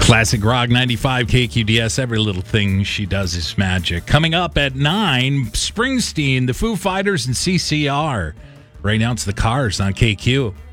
Classic Rock 95 KQDS. Every little thing she does is magic. Coming up at 9, Springsteen, the Foo Fighters, and CCR. Right now it's the Cars on KQ.